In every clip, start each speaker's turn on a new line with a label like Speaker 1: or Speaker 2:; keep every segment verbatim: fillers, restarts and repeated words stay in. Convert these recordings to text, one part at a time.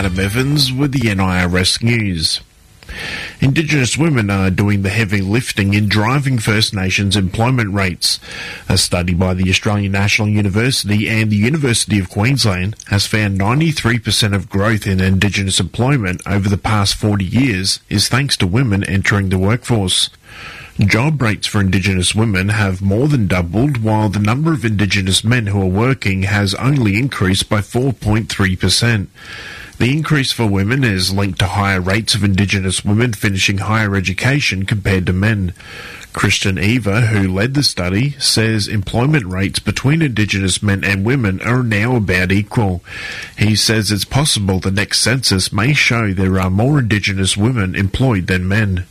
Speaker 1: Adam Evans with the N I R S News. Indigenous women are doing the heavy lifting in driving First Nations employment rates. A study by the Australian National University and the University of Queensland has found ninety-three percent of growth in Indigenous employment over the past forty years is thanks to women entering the workforce. Job rates for Indigenous women have more than doubled, while the number of Indigenous men who are working has only increased by four point three percent. The increase for women is linked to higher rates of Indigenous women finishing higher education compared to men. Christian Eva, who led the study, says employment rates between Indigenous men and women are now about equal. He says it's possible the next census may show there are more Indigenous women employed than men.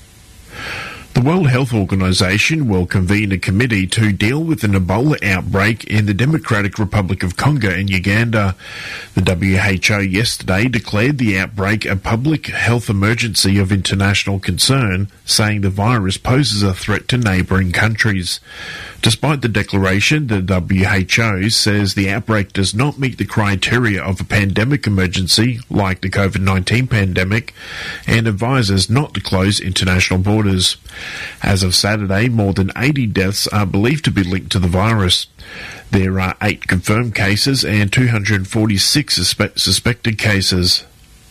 Speaker 1: The World Health Organization will convene a committee to deal with an Ebola outbreak in the Democratic Republic of Congo and Uganda. The W H O yesterday declared the outbreak a public health emergency of international concern, saying the virus poses a threat to neighbouring countries. Despite the declaration, the W H O says the outbreak does not meet the criteria of a pandemic emergency, like the COVID nineteen pandemic, and advises not to close international borders. As of Saturday, more than eighty deaths are believed to be linked to the virus. There are eight confirmed cases and two hundred forty-six suspe- suspected cases.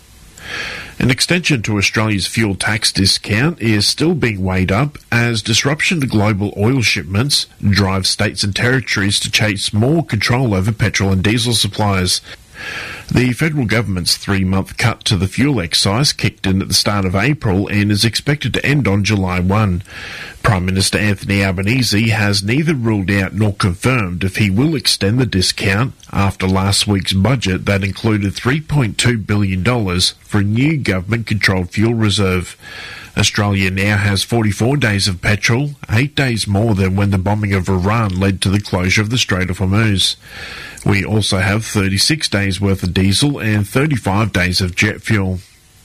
Speaker 1: An extension to Australia's fuel tax discount is still being weighed up as disruption to global oil shipments drives states and territories to chase more control over petrol and diesel supplies. The federal government's three-month cut to the fuel excise kicked in at the start of April and is expected to end on July first. Prime Minister Anthony Albanese has neither ruled out nor confirmed if he will extend the discount after last week's budget that included three point two billion dollars for a new government-controlled fuel reserve. Australia now has forty-four days of petrol, eight days more than when the bombing of Iran led to the closure of the Strait of Hormuz. We also have thirty-six days worth of diesel and thirty-five days of jet fuel.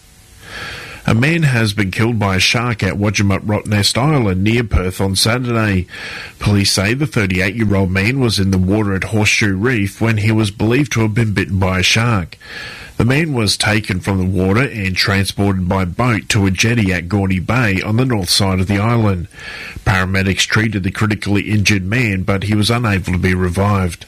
Speaker 1: A man has been killed by a shark at Wajimut Rottnest Island near Perth on Saturday. Police say the thirty-eight-year-old man was in the water at Horseshoe Reef when he was believed to have been bitten by a shark. The man was taken from the water and transported by boat to a jetty at Gaudy Bay on the north side of the island. Paramedics treated the critically injured man, but he was unable to be revived.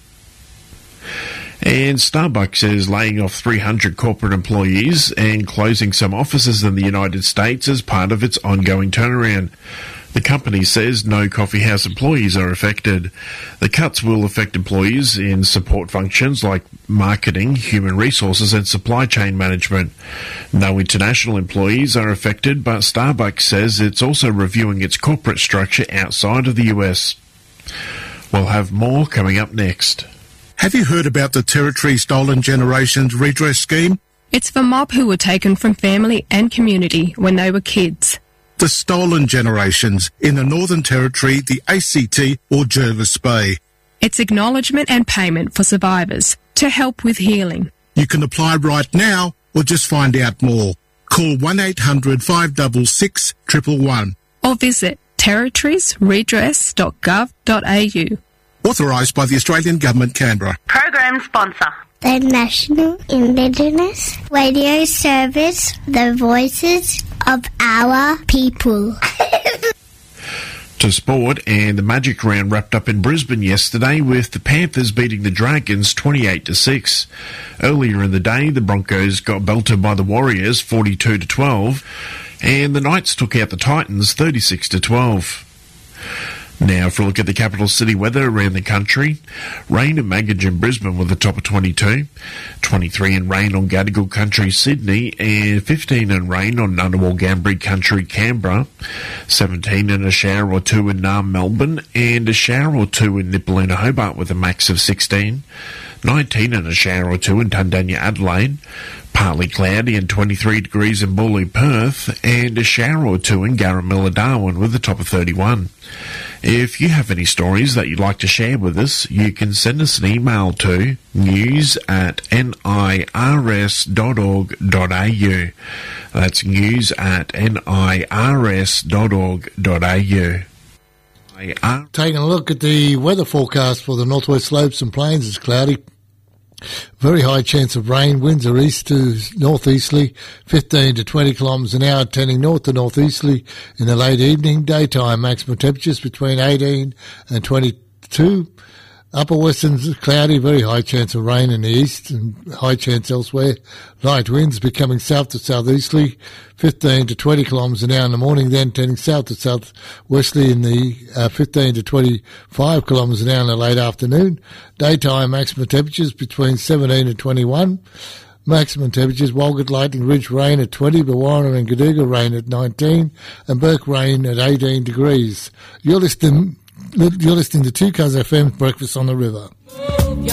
Speaker 1: And Starbucks is laying off three hundred corporate employees and closing some offices in the United States as part of its ongoing turnaround. The company says no coffeehouse employees are affected. The cuts will affect employees in support functions like marketing, human resources and supply chain management. No international employees are affected, but Starbucks says it's also reviewing its corporate structure outside of the U S. We'll have more coming up next.
Speaker 2: Have you heard about the Territory Stolen Generations Redress Scheme?
Speaker 3: It's for mob who were taken from family and community when they were kids.
Speaker 2: The stolen generations in the Northern Territory, the A C T or Jervis Bay.
Speaker 3: It's acknowledgement and payment for survivors to help with healing.
Speaker 2: You can apply right now or just find out more. Call one eight hundred five six six, one one one.
Speaker 3: Or visit territories redress dot gov dot a u.
Speaker 2: Authorised by the Australian Government, Canberra.
Speaker 4: Program sponsor.
Speaker 5: The National Indigenous Radio Service, the voices of our people.
Speaker 1: To sport, and the Magic Round wrapped up in Brisbane yesterday with the Panthers beating the Dragons twenty-eight to six. Earlier in the day, the Broncos got belted by the Warriors forty-two to twelve, and the Knights took out the Titans thirty-six to twelve. Now for a look at the capital city weather around the country. Rain and Magog in Brisbane with a top of twenty-two. twenty-three and rain on Gadigal Country, Sydney. And fifteen and rain on Ngunnawal Gambri Country, Canberra. seventeen and a shower or two in Naarm, Melbourne. And a shower or two in Nipaluna, Hobart with a max of sixteen. nineteen and a shower or two in Tundanya, Adelaide. Partly cloudy and twenty-three degrees in Bulli, Perth. And a shower or two in Garamilla, Darwin with a top of thirty-one. If you have any stories that you'd like to share with us, you can send us an email to news at nirs dot org dot a u. That's news at nirs dot org dot a u.
Speaker 6: Taking a look at the weather forecast for the northwest slopes and plains, it's cloudy
Speaker 4: Very high chance of rain. Winds are east to northeasterly, fifteen to twenty kilometres an hour, turning north to northeasterly in the late evening. Daytime maximum temperatures between eighteen and twenty-two. Upper Western cloudy, very high chance of rain in the east and high chance elsewhere. Light winds becoming south to southeasterly, fifteen to twenty kilometres an hour in the morning, then turning south to southwesterly in the uh, fifteen to twenty-five kilometres an hour in the late afternoon. Daytime maximum temperatures between seventeen and twenty-one. Maximum temperatures, Walgett Lightning Ridge rain at twenty, Bawarra and Gaduga rain at nineteen, and Burke rain at eighteen degrees. You're listening... You're listening to two Cuz F M, Breakfast on the River.